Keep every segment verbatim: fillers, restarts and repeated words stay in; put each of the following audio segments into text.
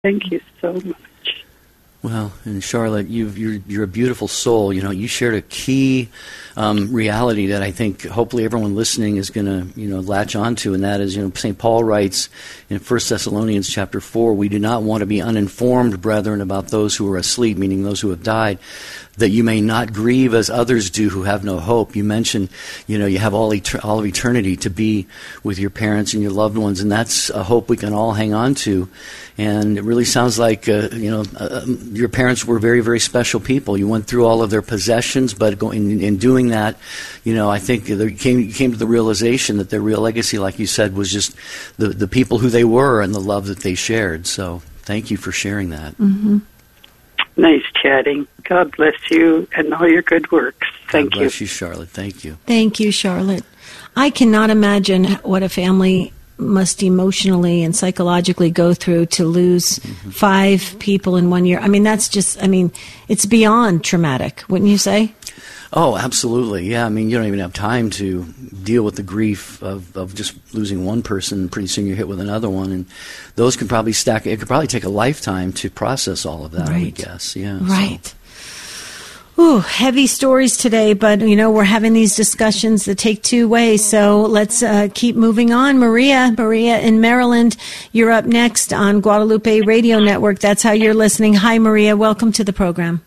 Thank you so much. Well, and Charlotte, you've, you're you're a beautiful soul. You know, you shared a key um, reality that I think hopefully everyone listening is going to you know latch onto, and that is, you know, Saint Paul writes in First Thessalonians chapter four, we do not want to be uninformed, brethren, about those who are asleep, meaning those who have died, that you may not grieve as others do who have no hope. You mentioned, you know, you have all, eter- all of eternity to be with your parents and your loved ones, and that's a hope we can all hang on to. And it really sounds like, uh, you know, uh, your parents were very, very special people. You went through all of their possessions, but go- in, in doing that, you know, I think you came, you came to the realization that their real legacy, like you said, was just the, the people who they were and the love that they shared. So thank you for sharing that. Mm-hmm. Nice chatting. God bless you and all your good works. Thank God you. bless you, Charlotte. Thank you. Thank you, Charlotte. I cannot imagine what a family must emotionally and psychologically go through to lose mm-hmm. five people in one year. I mean, that's just, I mean, it's beyond traumatic, wouldn't you say? Oh, absolutely. Yeah, I mean, you don't even have time to deal with the grief of, of just losing one person. Pretty soon you're hit with another one, and those can probably stack. It could probably take a lifetime to process all of that, right. I would guess. Yeah. Right. So. Ooh, heavy stories today, but, you know, we're having these discussions that take two ways, so let's uh, keep moving on. Maria, Maria in Maryland, you're up next on Guadalupe Radio Network. That's how you're listening. Hi, Maria. Welcome to the program.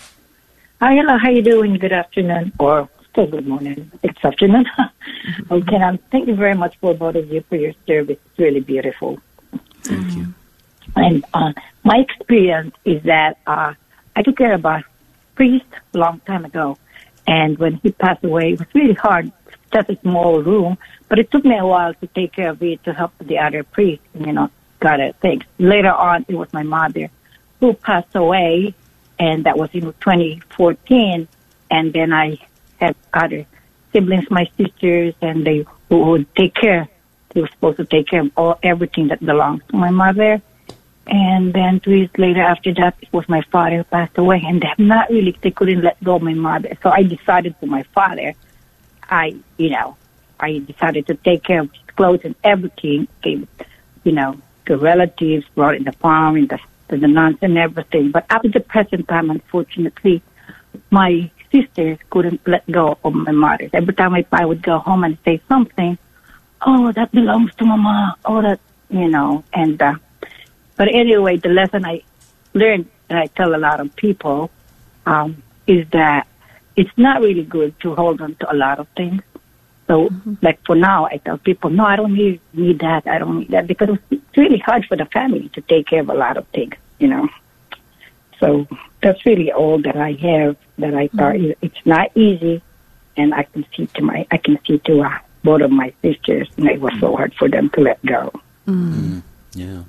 Hi, hello. How you doing? Good afternoon, or still good morning. It's afternoon. Okay, um, thank you very much for both of you for your service. It's really beautiful. Thank mm-hmm. you. And uh, my experience is that uh, I took care of a priest a long time ago, and when he passed away, it was really hard. Just a small room, but it took me a while to take care of it to help the other priest. You know, got it. Thanks. Later on, it was my mother who passed away. And that was in twenty fourteen. And then I had other siblings, my sisters, and they who would take care. They were supposed to take care of all everything that belongs to my mother. And then two years later, after that, it was my father who passed away. And they have not really, they couldn't let go of my mother. So I decided for my father, I, you know, I decided to take care of his clothes and everything. Gave, you know, to relatives, brought in the farm, in the to the nuns and everything. But up to the present time, unfortunately, my sisters couldn't let go of my mother. Every time I, I would go home and say something, oh, that belongs to Mama. Oh, that, you know. And uh, but anyway, the lesson I learned, and I tell a lot of people, um, is that it's not really good to hold on to a lot of things. So, mm-hmm. like for now, I tell people, no, I don't need, need that. I don't need that, because it's really hard for the family to take care of a lot of things, you know. So that's really all that I have. That I thought mm-hmm. it's not easy, and I can see to my, I can see to uh, both of my sisters, and it was so hard for them to let go. Mm-hmm. Yeah.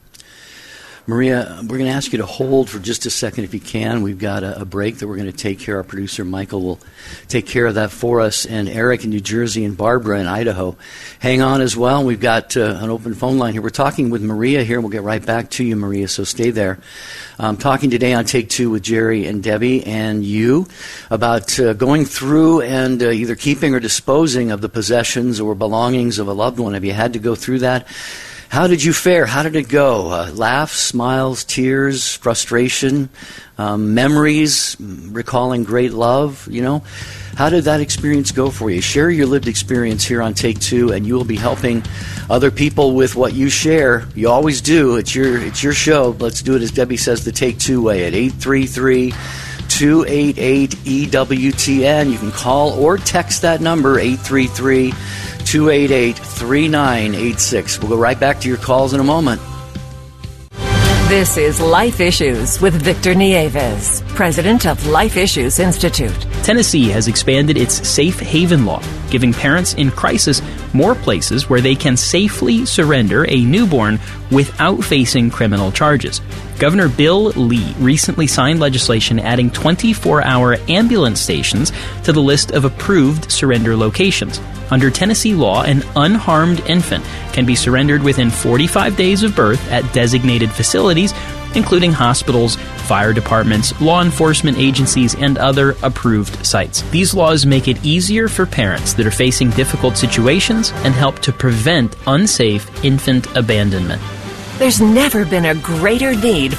Maria, we're going to ask you to hold for just a second if you can. We've got a, a break that we're going to take care of. Our producer, Michael, will take care of that for us. And Eric in New Jersey and Barbara in Idaho, hang on as well. We've got uh, an open phone line here. We're talking with Maria here. We'll get right back to you, Maria, so stay there. I'm talking today on Take Two with Jerry and Debbie and you about uh, going through and uh, either keeping or disposing of the possessions or belongings of a loved one. Have you had to go through that? How did you fare? How did it go? Uh, laughs, smiles, tears, frustration, um, memories, recalling great love, you know? How did that experience go for you? Share your lived experience here on Take Two, and you will be helping other people with what you share. You always do. It's your it's your show. Let's do it, as Debbie says, the Take Two way at eight three three, two eight eight, E W T N. You can call or text that number, eight three three, two eight eight, three nine eight six. We'll go right back to your calls in a moment. This is Life Issues with Victor Nieves, president of Life Issues Institute. Tennessee has expanded its safe haven law, giving parents in crisis more places where they can safely surrender a newborn without facing criminal charges. Governor Bill Lee recently signed legislation adding twenty-four hour ambulance stations to the list of approved surrender locations. Under Tennessee law, an unharmed infant can be surrendered within forty-five days of birth at designated facilities, including hospitals, fire departments, law enforcement agencies, and other approved sites. These laws make it easier for parents that are facing difficult situations and help to prevent unsafe infant abandonment. There's never been a greater need